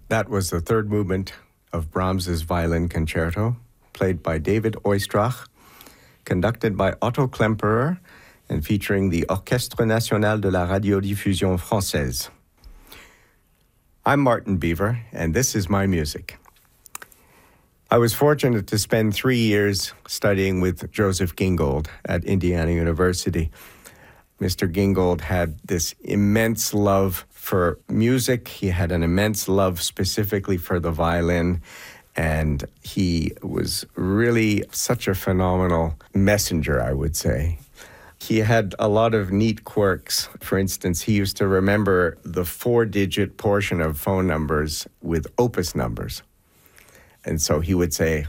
That was the third movement of Brahms's Violin Concerto, played by David Oistrakh, conducted by Otto Klemperer, and featuring the Orchestre National de la Radiodiffusion Française. I'm Martin Beaver, and this is my music. I was fortunate to spend 3 years studying with Joseph Gingold at Indiana University. Mr. Gingold had this immense love for music. He had an immense love specifically for the violin, and he was really such a phenomenal messenger, I would say. He had a lot of neat quirks. For instance, he used to remember the 4-digit portion of phone numbers with opus numbers. And so he would say,